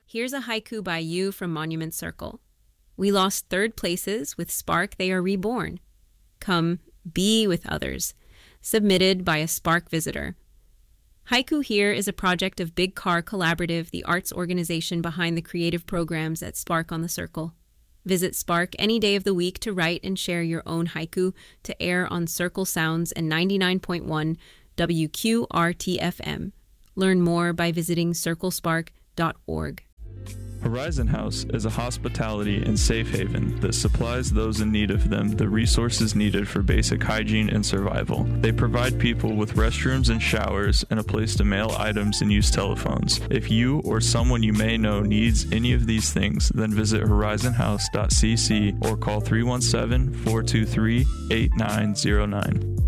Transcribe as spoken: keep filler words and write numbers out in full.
Here's a haiku by you from Monument Circle. We lost third places. With Spark, they are reborn. Come, be with others. Submitted by a Spark visitor. Haiku Here is a project of Big Car Collaborative, the arts organization behind the creative programs at Spark on the Circle. Visit Spark any day of the week to write and share your own haiku to air on Circle Sounds and ninety-nine point one W Q R T F M. Learn more by visiting circle spark dot org. Horizon House is a hospitality and safe haven that supplies those in need of them the resources needed for basic hygiene and survival. They provide people with restrooms and showers and a place to mail items and use telephones. If you or someone you may know needs any of these things, then visit horizon house dot c c or call three one seven, four two three, eight nine zero nine.